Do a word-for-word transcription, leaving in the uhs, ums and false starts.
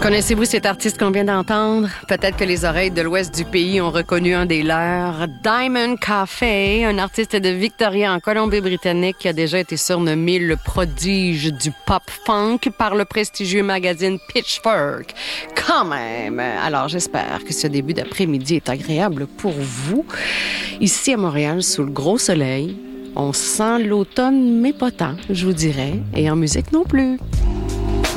Connaissez-vous cet artiste qu'on vient d'entendre? Peut-être que les oreilles de l'ouest du pays ont reconnu un des leurs. Diamond Café, un artiste de Victoria en Colombie-Britannique qui a déjà été surnommé le prodige du pop-funk par le prestigieux magazine Pitchfork. Quand même! Alors, j'espère que ce début d'après-midi est agréable pour vous. Ici à Montréal, sous le gros soleil, on sent l'automne, mais pas tant, je vous dirais, et en musique non plus.